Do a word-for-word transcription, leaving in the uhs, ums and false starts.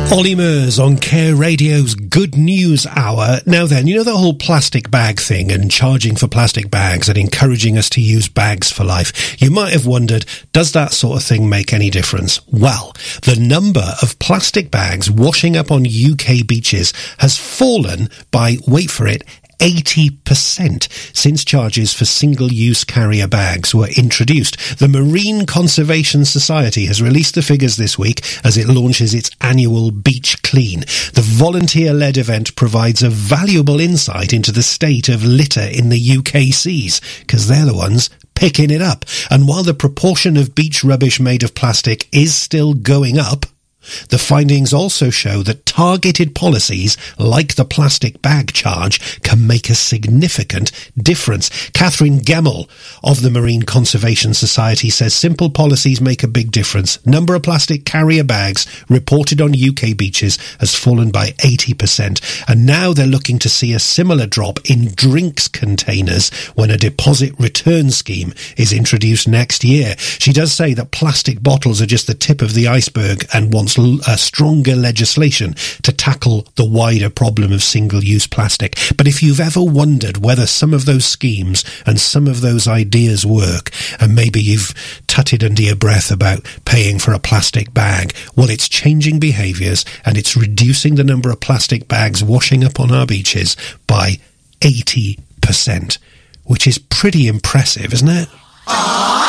Ollie Murs on Care Radio's Good News Hour. Now then, you know the whole plastic bag thing and charging for plastic bags and encouraging us to use bags for life? You might have wondered, does that sort of thing make any difference? Well, the number of plastic bags washing up on U K beaches has fallen by, wait for it, eighty percent since charges for single-use carrier bags were introduced. The Marine Conservation Society has released the figures this week as it launches its annual Beach Clean. The volunteer-led event provides a valuable insight into the state of litter in the U K seas, because they're the ones picking it up. And while the proportion of beach rubbish made of plastic is still going up, the findings also show that targeted policies like the plastic bag charge can make a significant difference. Catherine Gemmell of the Marine Conservation Society says simple policies make a big difference. Number of plastic carrier bags reported on U K beaches has fallen by eighty percent, and now they're looking to see a similar drop in drinks containers when a deposit return scheme is introduced next year. She does say that plastic bottles are just the tip of the iceberg and wants a stronger legislation to tackle the wider problem of single-use plastic. But if you've ever wondered whether some of those schemes and some of those ideas work, and maybe you've tutted under your breath about paying for a plastic bag, well, it's changing behaviours and it's reducing the number of plastic bags washing up on our beaches by eighty percent, which is pretty impressive, isn't it?